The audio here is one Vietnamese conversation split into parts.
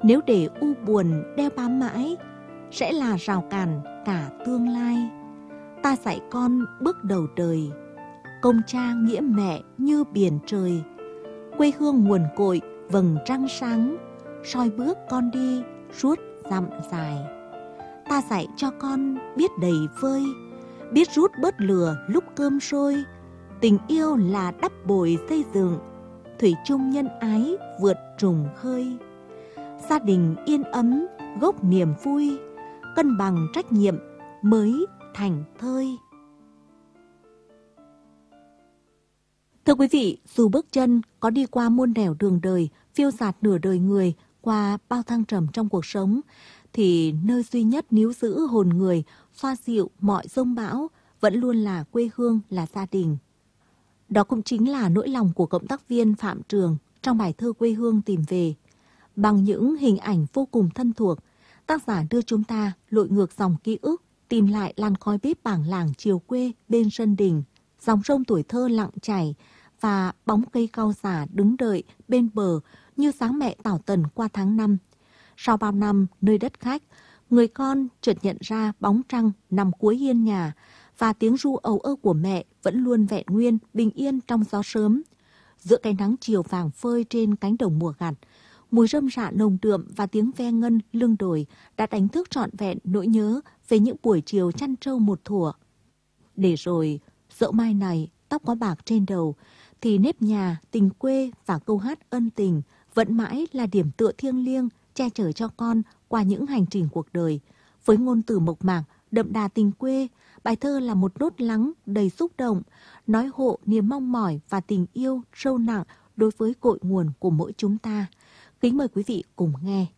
Nếu để u buồn đeo bám mãi, sẽ là rào cản cả tương lai. Ta dạy con bước đầu đời, công cha nghĩa mẹ như biển trời. Quê hương nguồn cội vầng trăng sáng, soi bước con đi suốt dặm dài. Ta dạy cho con biết đầy vơi, biết rút bớt lửa lúc cơm sôi. Tình yêu là đắp bồi xây dựng, thủy chung nhân ái vượt trùng khơi. Gia đình yên ấm gốc niềm vui, cân bằng trách nhiệm mới thành thơi. Thưa quý vị, dù bước chân có đi qua muôn nẻo đường đời, phiêu dạt nửa đời người qua bao thăng trầm trong cuộc sống, thì nơi duy nhất níu giữ hồn người, xoa dịu mọi dông bão vẫn luôn là quê hương, là gia đình. Đó cũng chính là nỗi lòng của cộng tác viên Phạm Trường trong bài thơ Quê hương tìm về. Bằng những hình ảnh vô cùng thân thuộc, tác giả đưa chúng ta lội ngược dòng ký ức, tìm lại làn khói bếp bản làng chiều quê bên sân đình, dòng sông tuổi thơ lặng chảy và bóng cây cau già đứng đợi bên bờ như sáng mẹ tảo tần qua tháng năm. Sau bao năm nơi đất khách, người con chợt nhận ra bóng trăng nằm cuối hiên nhà và tiếng ru âu ơ của mẹ vẫn luôn vẹn nguyên bình yên trong gió sớm. Giữa cái nắng chiều vàng phơi trên cánh đồng mùa gặt, mùi rơm rạ nồng đượm và tiếng ve ngân lưng đồi đã đánh thức trọn vẹn nỗi nhớ về những buổi chiều chăn trâu một thuở. Để rồi, dẫu mai này tóc có bạc trên đầu, thì nếp nhà, tình quê và câu hát ân tình vẫn mãi là điểm tựa thiêng liêng che chở cho con qua những hành trình cuộc đời. Với ngôn từ mộc mạc, đậm đà tình quê, bài thơ là một nốt lắng đầy xúc động, nói hộ niềm mong mỏi và tình yêu sâu nặng đối với cội nguồn của mỗi chúng ta. Kính mời quý vị cùng nghe.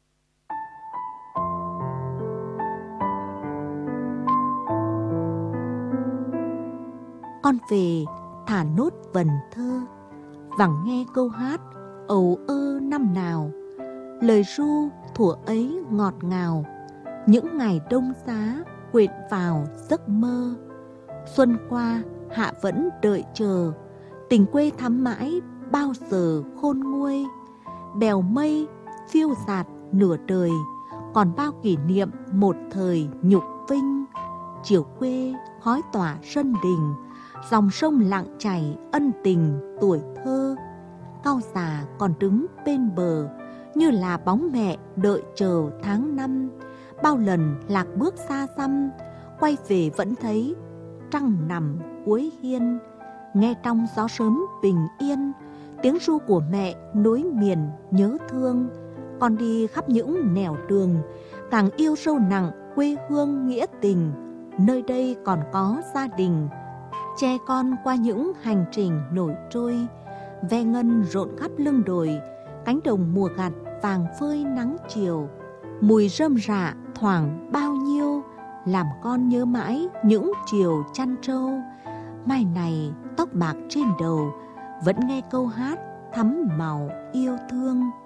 Con về thả nốt vần thơ, vẳng nghe câu hát ầu ơ năm nào. Lời ru thuở ấy ngọt ngào, những ngày đông giá quện vào giấc mơ. Xuân qua hạ vẫn đợi chờ, tình quê thắm mãi bao giờ khôn nguôi. Bèo mây phiêu dạt nửa đời, còn bao kỷ niệm một thời nhục vinh. Chiều quê khói tỏa sân đình, dòng sông lặng chảy ân tình tuổi thơ. Cau già còn đứng bên bờ, như là bóng mẹ đợi chờ tháng năm. Bao lần lạc bước xa xăm, quay về vẫn thấy trăng nằm cuối hiên. Nghe trong gió sớm bình yên, tiếng ru của mẹ nối miền nhớ thương. Con đi khắp những nẻo đường, càng yêu sâu nặng quê hương nghĩa tình. Nơi đây còn có gia đình, che con qua những hành trình nổi trôi. Ve ngân rộn khắp lưng đồi, cánh đồng mùa gặt vàng phơi nắng chiều. Mùi rơm rạ thoảng bao nhiêu, làm con nhớ mãi những chiều chăn trâu. Mai này tóc bạc trên đầu, vẫn nghe câu hát thắm màu yêu thương.